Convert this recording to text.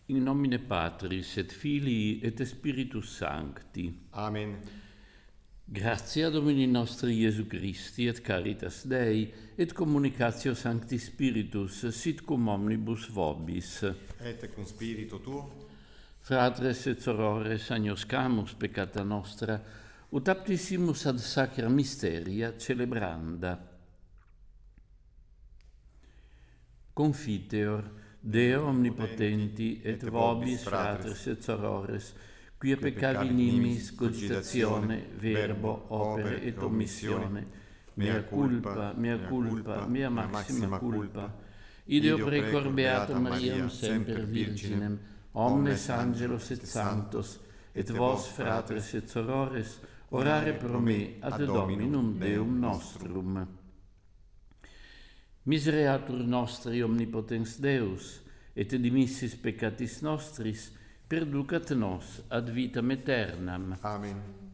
In nomine Patris et Filii et Spiritus Sancti. Amen. Gratia Domini nostri Iesu Christi et caritas Dei et communicatio Sancti Spiritus sit cum omnibus vobis. Et cum spiritu tuo. Fratres et sorores agnoscamus peccata nostra, ut aptissimus ad sacra mysteria celebranda. Confiteor Deo omnipotenti et vobis fratres et sorores, quia peccavi nimis cogitazione, verbo, opere et omissione, mea culpa, mea maxima culpa. Ideo precor beatum Mariam semper virginem, omnes angelos et sanctos, et vos fratres et sorores, orare pro me ad Dominum Deum nostrum. Misereatur nostri omnipotens Deus, et dimissis peccatis nostris, perducat nos ad vitam aeternam. Amen.